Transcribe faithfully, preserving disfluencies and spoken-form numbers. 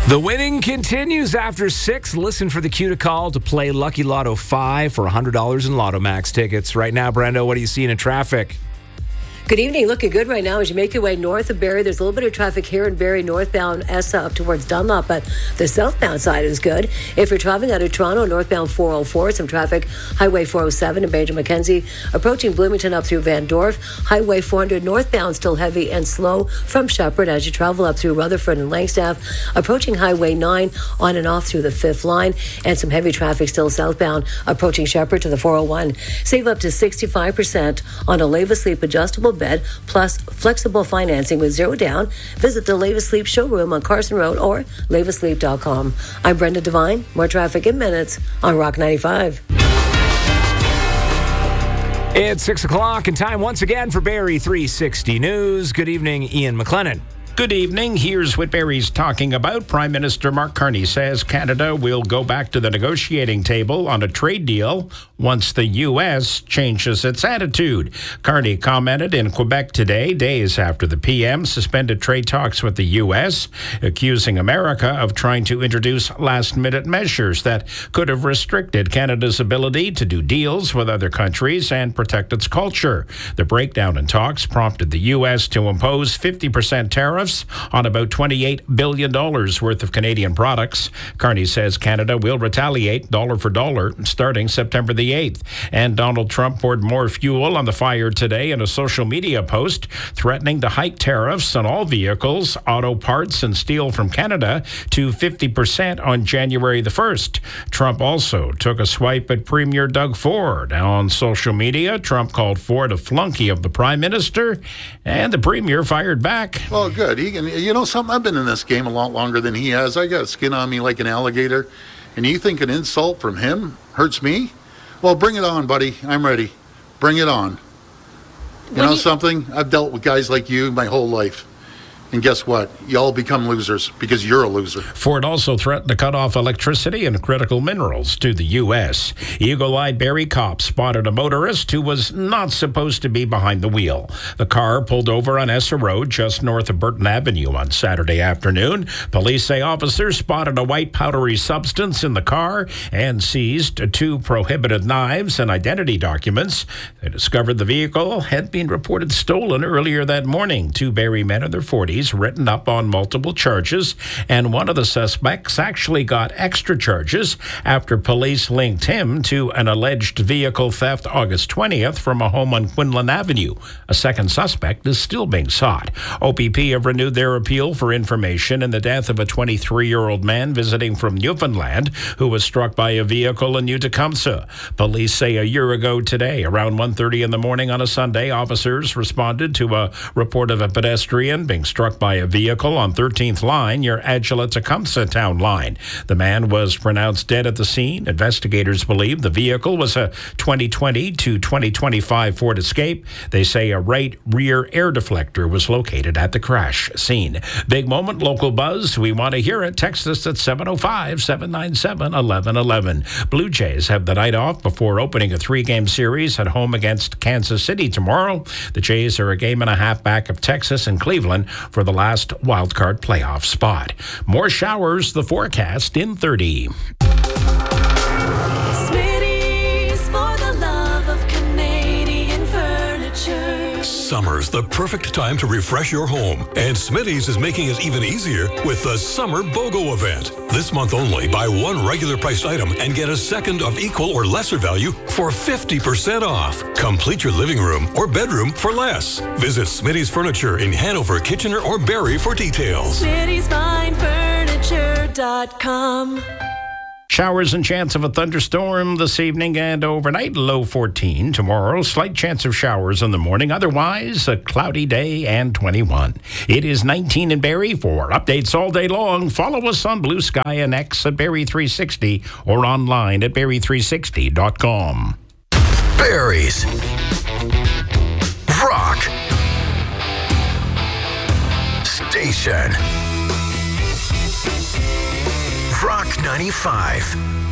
The winning continues after six. Listen for the cue to call to play Lucky Lotto five for one hundred dollars in Lotto Max tickets. Right now, Brendo, what are you seeing in traffic? Good evening. Looking good right now as you make your way north of Barrie. There's a little bit of traffic here in Barrie, northbound Essa up towards Dunlop, but the southbound side is good. If you're traveling out of Toronto, northbound four oh four, some traffic, Highway four oh seven in Major Mackenzie, approaching Bloomington up through Van Dorf, Highway four hundred northbound still heavy and slow from Shepherd as you travel up through Rutherford and Langstaff, approaching Highway nine on and off through the fifth line, and some heavy traffic still southbound approaching Shepherd to the four oh one. Save up to sixty-five percent on a Leva Sleep adjustable bed plus flexible financing with zero down. Visit the Leva Sleep showroom on Carson Road or leva sleep dot com. I'm Brenda Devine. More traffic in minutes on Rock ninety-five. It's six o'clock and time once again for Barrie three sixty News. Good evening, Ian McLennan. Good evening. Here's what Barrie's talking about. Prime Minister Mark Carney says Canada will go back to the negotiating table on a trade deal once the U S changes its attitude. Carney commented in Quebec today, days after the P M suspended trade talks with the U S, accusing America of trying to introduce last-minute measures that could have restricted Canada's ability to do deals with other countries and protect its culture. The breakdown in talks prompted the U S to impose fifty percent tariffs on about twenty-eight billion dollars worth of Canadian products. Carney says Canada will retaliate dollar for dollar starting September the eighth. And Donald Trump poured more fuel on the fire today in a social media post threatening to hike tariffs on all vehicles, auto parts, and steel from Canada to fifty percent on January the first. Trump also took a swipe at Premier Doug Ford. On social media, Trump called Ford a flunky of the Prime Minister, and the Premier fired back. Well, good. He can, you know something? I've been in this game a lot longer than he has. I got skin on me like an alligator. And you think an insult from him hurts me? Well, bring it on, buddy. I'm ready. Bring it on. You when know you- something? I've dealt with guys like you my whole life. And guess what? You all become losers because you're a loser. Ford also threatened to cut off electricity and critical minerals to the U S. Eagle-eyed Barrie cops spotted a motorist who was not supposed to be behind the wheel. The car pulled over on Essa Road just north of Burton Avenue on Saturday afternoon. Police say officers spotted a white powdery substance in the car and seized two prohibited knives and identity documents. They discovered the vehicle had been reported stolen earlier that morning. Two Barrie men in their forties written up on multiple charges, and one of the suspects actually got extra charges after police linked him to an alleged vehicle theft August twentieth from a home on Quinlan Avenue. A second suspect is still being sought. O P P have renewed their appeal for information in the death of a twenty-three-year-old man visiting from Newfoundland who was struck by a vehicle in New Tecumseh. Police say a year ago today, around one thirty in the morning on a Sunday, officers responded to a report of a pedestrian being struck by a vehicle on thirteenth line near Agila-Tecumseh Town Line. The man was pronounced dead at the scene. Investigators believe the vehicle was a twenty twenty to twenty twenty-five Ford Escape. They say a right rear air deflector was located at the crash scene. Big moment, local buzz. We want to hear it. Text us at seven oh five, seven nine seven, one one one one. Blue Jays have the night off before opening a three-game series at home against Kansas City tomorrow. The Jays are a game and a half back of Texas and Cleveland for the last wildcard playoff spot. More showers, the forecast in thirty. Smitty's for the love of Canadian furniture. Summer's the perfect time to refresh your home, and Smitty's is making it even easier with the Summer BOGO event. This month only, buy one regular priced item and get a second of equal or lesser value for fifty percent off. Complete your living room or bedroom for less. Visit Smitty's Furniture in Hanover, Kitchener, or Barrie for details. Smitty's Fine Furniture dot com. Showers and chance of a thunderstorm this evening and overnight, low fourteen. Tomorrow, slight chance of showers in the morning. Otherwise, a cloudy day and twenty-one. It is nineteen in Barrie. For updates all day long, follow us on Blue Sky and X at Barrie three sixty or online at Barrie three sixty dot com. Barrie's Rock Station. Rock ninety-five.